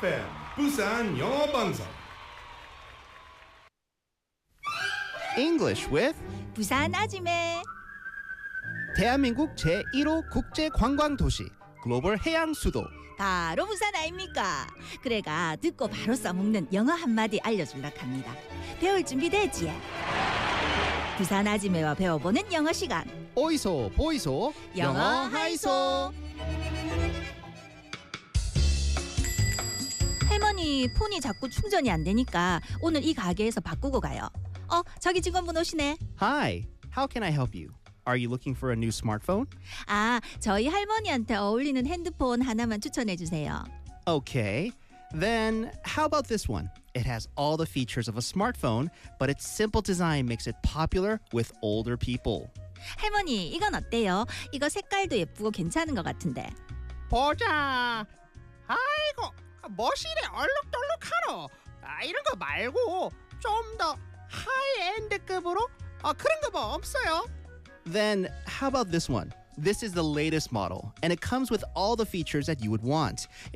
FM 부산 영어 방송. English with 부산 아지매. 대한민국 제1호 국제 관광 도시 글로벌 해양 수도. 바로 부산 아닙니까? 그래가 듣고 바로 써먹는 영어 한마디 알려줄라 합니다. 배울 준비 됐지? 부산 아지매와 배워보는 영어 시간. 어이소 보이소 영어 하이소. 할머니 폰이 자꾸 충전이 안 되니까 오늘 이 가게에서 바꾸고 가요. 저기 직원분 오시네. Hi, how can I help you? Are you looking for a new smartphone? 저희 할머니한테 어울리는 핸드폰 하나만 추천해 주세요. Okay, then how about this one? It has all the features of a smartphone, but its simple design makes it popular with older people. 할머니 이건 어때요? 이거 색깔도 예쁘고 괜찮은 것 같은데. 보자. 아이고 머신에 얼룩덜룩하노. 이런 거 말고 좀 더 하이엔드급으로 그런 거 뭐 없어요? Then how about this one? This is the latest model, and it comes with all the features that you would want.